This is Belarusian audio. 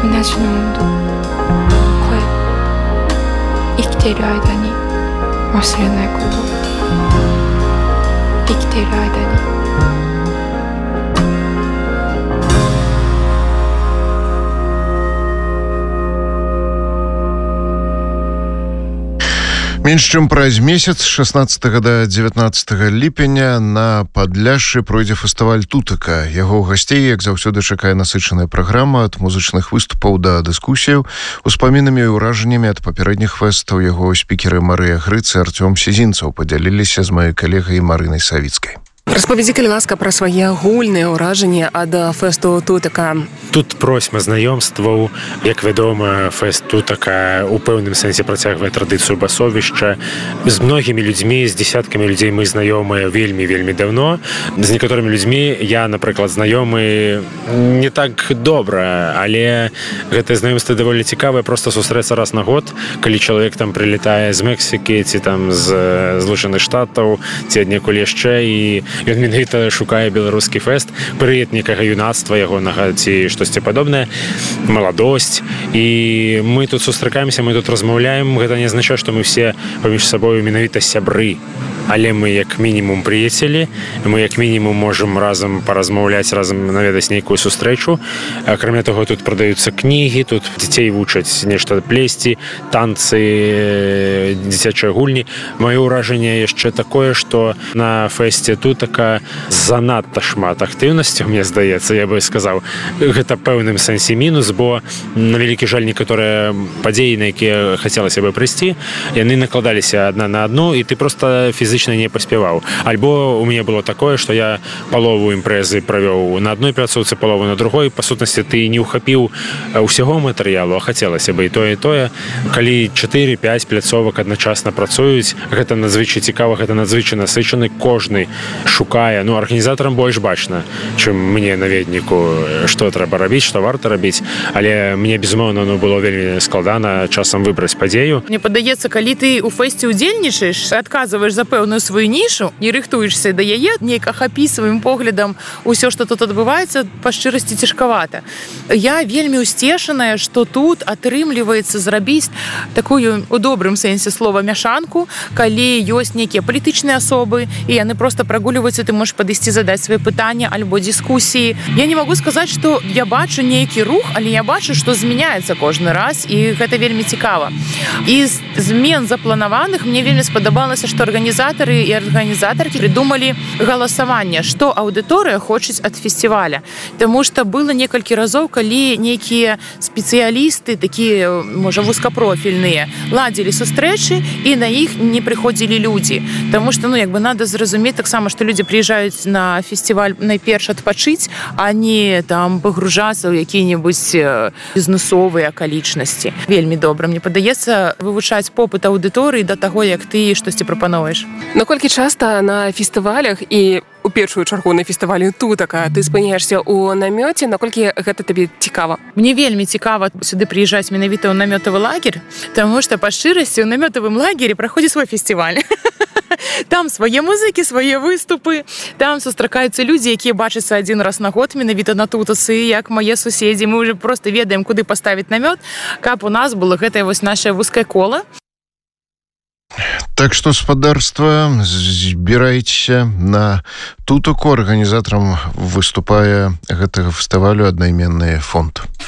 同じの温度、声、生きている間に忘れないこと、生きている間に Менш чым праз месяц 16 да 19 ліпеня на Падляшшы пройдзе фестываль Тутака. Яго гасцей, як заўсёды, чакае насычаная праграма ад музычных выступаў да дыскусіяў, успамінамі і ўражаннямі ад папярэдніх фэстаў. Яго спікеры Марыя Грыц і Артём Сізінцаў падзяліліся з маёй калегай Марынай Савіцкай. Распавядзі, калі ласка, пра свае агульныя ўражанні ад фэсту Тутака. Тут просьма знаёмстваў. Як вядома, фэст Тутака у пэўным сэнсе працягвае традыцыю басовішча. З многімі людзьмі, з дзесяткамі людзей мы знаёмыя вельмі даўно. З некаторымі людзьмі я, напрыклад, знаёмы не так добра, але гэтае знаёмства даволі цікавае, проста сустрэцца раз на год, калі чалавек там прылетае з Мексікі ці там з Злучаных Штатаў ці аднекуль яшчэ, і ён менавіта шукае беларускі фэст, прыяд некага юнацтва ягонага ці штосьці падобнае, маладосць. І мы тут сустракаемся, мы тут размаўляем. Гэта не азначае, што мы все паміж сабою менавіта сябры, але мы як мінімум прыяцелі, мы як мінімум можам разам паразмаўляць, разам наведаць нейкую сустрэчу. Акрамя таго, тут прадаюцца кнігі, тут дзяцей вучаць нешта плесці, танцы, дзіцячыя гульні. Маё ўражанне яшчэ такое, што на фэсце Тутака занадта шмат актыўнасці, мне здаецца, я бы сказаў. Гэта пэўным сэнсе мінус, бо на вялікі жаль некаторыя падзеі, на якія хацелася бы прыйсці, яны накладаліся адна на адну, і ты проста фізычна не паспяваў. Альбо у мяне было такое, што я палову імпрэзы правёў на адной пляцоўцы, палову на другой. Па сутнасці, ты не ўхапіў усяго матэрыялу, а хацелася бы і тое, і тое. Калі 4-5 пляцовак адначасна працуюць, гэта надзвычай цікава, гэта надзвычай насычаны. Кожны шукае, арганізатарам больш бачна, чым мне, наведніку, што трэба рабіць, што варта рабіць. Але мне, безумоўна, было вельмі складана часам выбраць падзею. Мне падаецца, калі ты ў фэсце ўдзельнічаеш, адказваеш за пэўную сваю нішу і рыхтуешся да яе, неяк ахапіць сваім поглядам усё, што тут адбываецца, па шчырасці цяжкавата. Я вельмі усцешаная, што тут атрымліваецца зрабіць такую, у добрым сэнсе слова, мяшанку, калі ёсць нейкія палітычныя асобы, і яны проста прагульваюцца, ты можаш падысці задаць свае пытанні альбо дыскусіі. Я не магу сказаць, што я бачу нейкі рух, але я бачу, што змяняецца кожны раз, і гэта вельмі цікава. І з змен запланаваных мне вельмі спадабалася, што арганізатары і арганізатаркі придумалі галасаванне, што аўдыторыя хочуць ад фестываля. Таму што было некалькі разоў, калі нейкія спецыялісты, такія, можа, вузкапрофільныя, ладзілі сустрэчы, і на іх не прыходзілі людзі. Таму што, надо зразумець таксама, што людзі прыязджаюць на фестываль найперш адпачыць, а не там пагружацца ў якія-небудзь бізнесовыя акалічнасці. Вельмі добра, мне падаецца, вывучаць попыт аўдыторыі да таго, як ты штосьці прапановаеш. Наколькі часта на фестывалях і у першую чаргу на фестывалі Тутака ты спыняешься ў намёце, наколькі гэта табе цікава? Мне вельмі цікава сюды прыязджаць менавіта ў намётавы лагер, таму што па шчырасці ў намётавым лагері праходзіць свой фестываль. Там свае музыкі, свае выступы, там сустракаюцца людзі, якія бачацца адзін раз на год менавіта на Тутацы, як мае суседзі. Мы ўжо проста ведаем, куды паставіць намёт, каб у нас было гэтае нашае вузкае кола. Так што, спадарства, збірайцеся на Тутаку. Арганізатарам выступае гэтага фестывалю аднайменны фонд.